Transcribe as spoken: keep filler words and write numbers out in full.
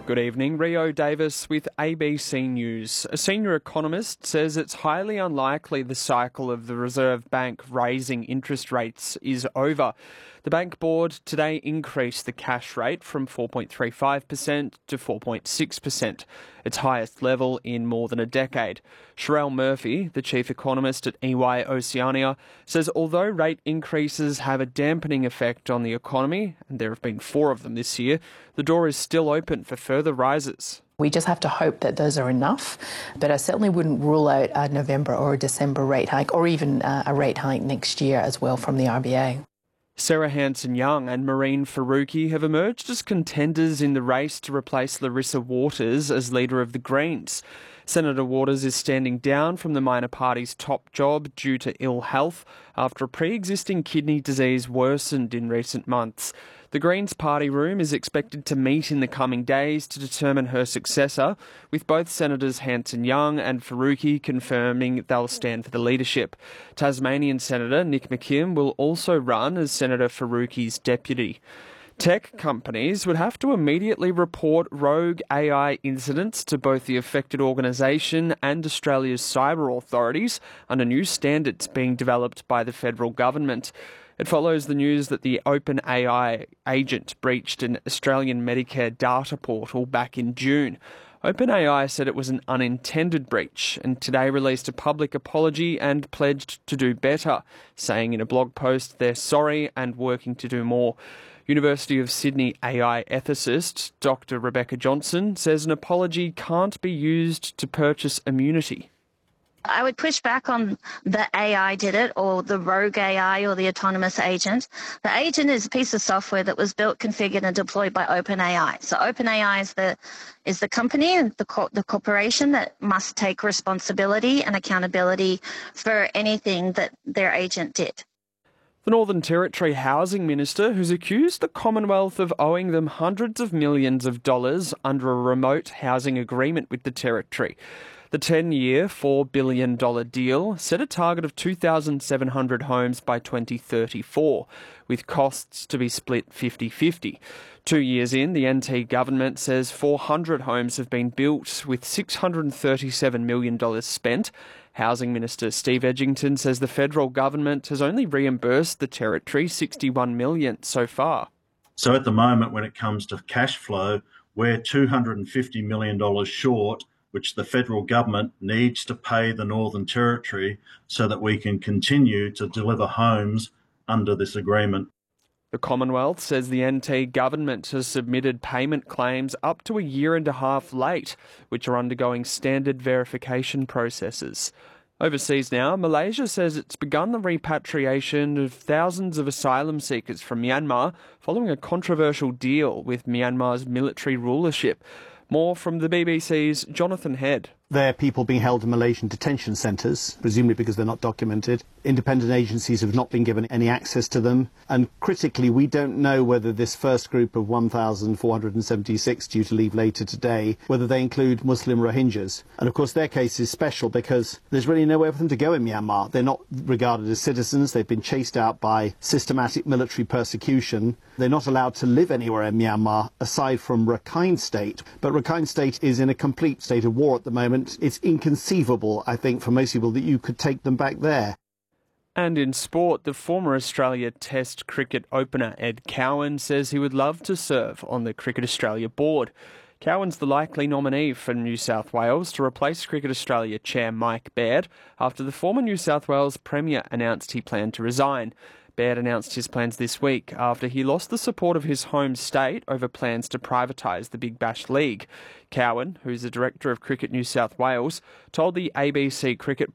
Good evening. Rio Davis with A B C News. A senior economist says it's highly unlikely the cycle of the Reserve Bank raising interest rates is over. The Bank Board today increased the cash rate from four point three five percent to four point six percent, its highest level in more than a decade. Sherelle Murphy, the chief economist at E Y Oceania, says although rate increases have a dampening effect on the economy, and there have been four of them this year, the door is still open for further rises. We just have to hope that those are enough, but I certainly wouldn't rule out a November or a December rate hike, or even a rate hike next year as well from the R B A. Sarah Hanson-Young and Mehreen Faruqi have emerged as contenders in the race to replace Larissa Waters as leader of the Greens. Senator Waters is standing down from the minor party's top job due to ill health after a pre-existing kidney disease worsened in recent months. The Greens party room is expected to meet in the coming days to determine her successor, with both Senators Hanson-Young and Faruqi confirming they'll stand for the leadership. Tasmanian Senator Nick McKim will also run as Senator Faruqi's deputy. Tech companies would have to immediately report rogue A I incidents to both the affected organisation and Australia's cyber authorities under new standards being developed by the federal government. It follows the news that the OpenAI agent breached an Australian Medicare data portal back in June. OpenAI said it was an unintended breach and today released a public apology and pledged to do better, saying in a blog post they're sorry and working to do more. University of Sydney A I ethicist Doctor Rebecca Johnson says an apology can't be used to purchase immunity. I would push back on the A I did it, or the rogue A I, or the autonomous agent. The agent is a piece of software that was built, configured and deployed by OpenAI. So OpenAI is the is the company and the, co- the corporation that must take responsibility and accountability for anything that their agent did. The Northern Territory Housing Minister, who's accused the Commonwealth of owing them hundreds of millions of dollars under a remote housing agreement with the Territory. The ten-year, four billion dollars deal set a target of two thousand seven hundred homes by twenty thirty-four, with costs to be split fifty-fifty. Two years in, the N T government says four hundred homes have been built, with six hundred thirty-seven million dollars spent. Housing Minister Steve Edgington says the federal government has only reimbursed the Territory sixty-one million dollars so far. So at the moment, when it comes to cash flow, we're two hundred fifty million dollars short, which the federal government needs to pay the Northern Territory so that we can continue to deliver homes under this agreement. The Commonwealth says the N T government has submitted payment claims up to a year and a half late, which are undergoing standard verification processes. Overseas now, Malaysia says it's begun the repatriation of thousands of asylum seekers from Myanmar following a controversial deal with Myanmar's military rulership. More from the B B C's Jonathan Head. There are people being held in Malaysian detention centres, presumably because they're not documented. Independent agencies have not been given any access to them. And critically, we don't know whether this first group of one thousand four hundred seventy-six due to leave later today, whether they include Muslim Rohingyas. And of course, their case is special because there's really nowhere for them to go in Myanmar. They're not regarded as citizens. They've been chased out by systematic military persecution. They're not allowed to live anywhere in Myanmar aside from Rakhine State. But Rakhine State is in a complete state of war at the moment. It's inconceivable, I think, for most people that you could take them back there. And in sport, the former Australia Test cricket opener Ed Cowan says he would love to serve on the Cricket Australia board. Cowan's the likely nominee for New South Wales to replace Cricket Australia chair Mike Baird after the former New South Wales Premier announced he planned to resign. Baird announced his plans this week after he lost the support of his home state over plans to privatise the Big Bash League. Cowan, who's the director of Cricket New South Wales, told the A B C cricket